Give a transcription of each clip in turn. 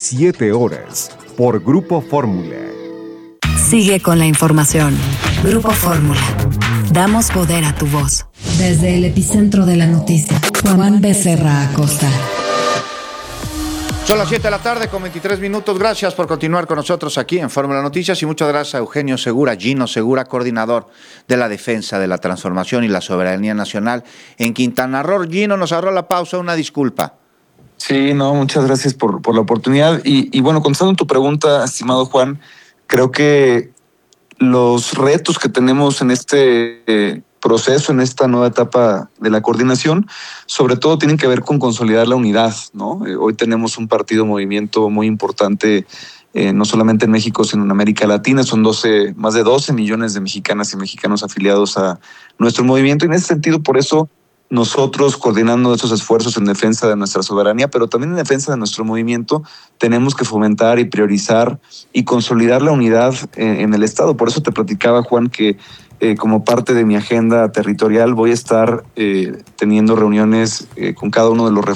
7 horas por Grupo Fórmula. Sigue con la información. Grupo Fórmula. Damos poder a tu voz. Desde el epicentro de la noticia, Juan Becerra Acosta. Son las 7 de la tarde con 23 minutos. Gracias por continuar con nosotros aquí en Fórmula Noticias y muchas gracias a Eugenio Segura, Gino Segura, coordinador de la defensa de la transformación y la soberanía nacional en Quintana Roo. Gino, nos agarró la pausa, una disculpa. Sí, no, muchas gracias por la oportunidad. Y bueno, contestando tu pregunta, estimado Juan, creo que los retos que tenemos en este proceso, en esta nueva etapa de la coordinación, sobre todo tienen que ver con consolidar la unidad, ¿no? Hoy tenemos un movimiento muy importante, no solamente en México, sino en América Latina. Son más de 12 millones de mexicanas y mexicanos afiliados a nuestro movimiento. Y en ese sentido, por eso, nosotros, coordinando esos esfuerzos en defensa de nuestra soberanía, pero también en defensa de nuestro movimiento, tenemos que fomentar y priorizar y consolidar la unidad en el Estado. Por eso te platicaba, Juan, que como parte de mi agenda territorial voy a estar teniendo reuniones con cada una de los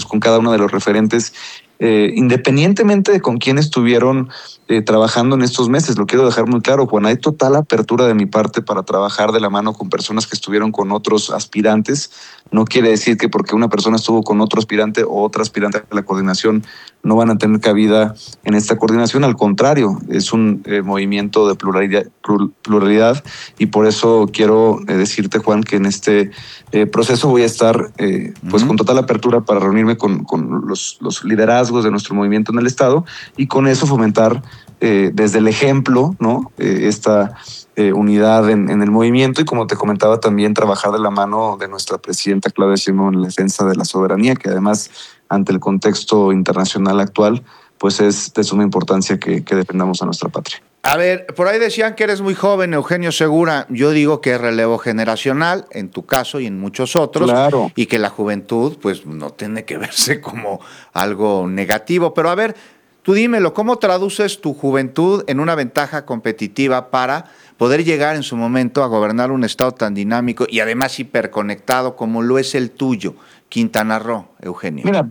referentes, independientemente de con quién estuvieron trabajando en estos meses. Lo quiero dejar muy claro, Juan, hay total apertura de mi parte para trabajar de la mano con personas que estuvieron con otros aspirantes. No quiere decir que porque una persona estuvo con otro aspirante o otra aspirante a la coordinación no van a tener cabida en esta coordinación. Al contrario, es un movimiento de pluralidad y por eso quiero decirte, Juan, que en este proceso voy a estar pues con total apertura para reunirme con los liderazgos de nuestro movimiento en el Estado y con eso fomentar desde el ejemplo, ¿no? Esta unidad en el movimiento y, como te comentaba, también trabajar de la mano de nuestra presidenta Claudia Sheinbaum en la defensa de la soberanía, que además, ante el contexto internacional actual, pues es de suma importancia que defendamos a nuestra patria. A ver, por ahí decían que eres muy joven, Eugenio Segura. Yo digo que es relevo generacional, en tu caso y en muchos otros, claro, y que la juventud pues no tiene que verse como algo negativo. Pero a ver, tú dímelo, ¿cómo traduces tu juventud en una ventaja competitiva para poder llegar en su momento a gobernar un estado tan dinámico y además hiperconectado como lo es el tuyo, Quintana Roo, Eugenio? Mira,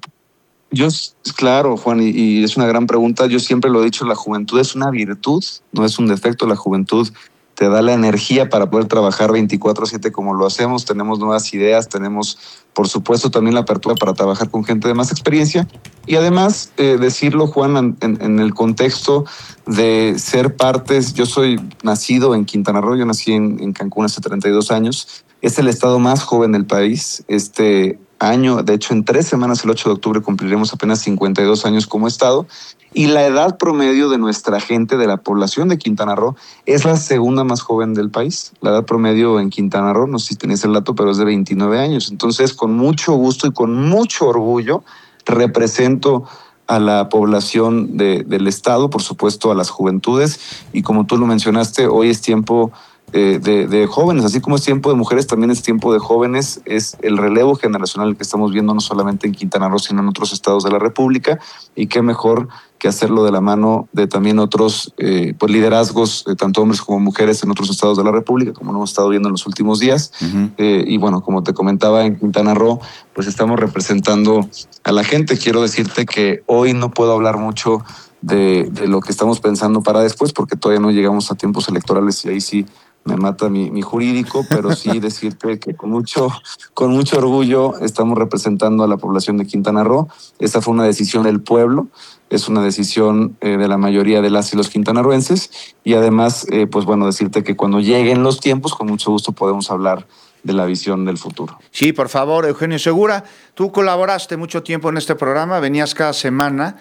claro, Juan, y es una gran pregunta. Yo siempre lo he dicho, la juventud es una virtud, no es un defecto. La juventud te da la energía para poder trabajar 24/7 como lo hacemos. Tenemos nuevas ideas, tenemos, por supuesto, también la apertura para trabajar con gente de más experiencia. Y además, decirlo, Juan, en el contexto de ser partes, yo soy nacido en Quintana Roo, yo nací en Cancún hace 32 años. Es el estado más joven del país. Este año, de hecho, en 3 semanas, el 8 de octubre, cumpliremos apenas 52 años como estado. Y la edad promedio de nuestra gente, de la población de Quintana Roo, es la segunda más joven del país. La edad promedio en Quintana Roo, no sé si tenías el dato, pero es de 29 años. Entonces, con mucho gusto y con mucho orgullo, represento a la población del estado, por supuesto a las juventudes. Y como tú lo mencionaste, hoy es tiempo de jóvenes, así como es tiempo de mujeres, también es tiempo de jóvenes. Es el relevo generacional que estamos viendo no solamente en Quintana Roo, sino en otros estados de la República, y qué mejor que hacerlo de la mano de también otros pues liderazgos, tanto hombres como mujeres en otros estados de la República, como lo hemos estado viendo en los últimos días. Y bueno, como te comentaba, en Quintana Roo, pues estamos representando a la gente. Quiero decirte que hoy no puedo hablar mucho de lo que estamos pensando para después, porque todavía no llegamos a tiempos electorales y ahí sí me mata mi jurídico, pero sí decirte que con mucho orgullo estamos representando a la población de Quintana Roo. Esa fue una decisión del pueblo, es una decisión de la mayoría de las y los quintanarroenses, y además, pues bueno, decirte que cuando lleguen los tiempos, con mucho gusto podemos hablar de la visión del futuro. Sí, por favor, Eugenio Segura, tú colaboraste mucho tiempo en este programa, venías cada semana.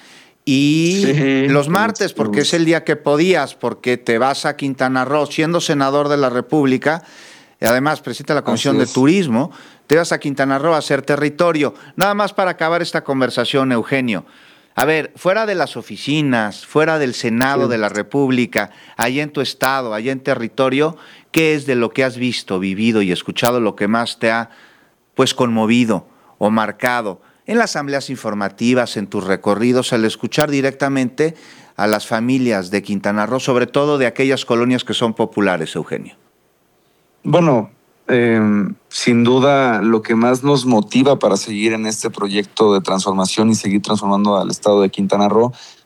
Y sí, los martes, porque es el día que podías, porque te vas a Quintana Roo, siendo senador de la República, y además presidente de la Comisión de Turismo, te vas a Quintana Roo a hacer territorio. Nada más para acabar esta conversación, Eugenio. A ver, fuera de las oficinas, fuera del Senado de la República, allá en tu estado, allá en territorio, ¿qué es de lo que has visto, vivido y escuchado lo que más te ha pues conmovido o marcado en las asambleas informativas, en tus recorridos, al escuchar directamente a las familias de Quintana Roo, sobre todo de aquellas colonias que son populares, Eugenio? Bueno, sin duda lo que más nos motiva para seguir en este proyecto de transformación y seguir transformando al estado de Quintana Roo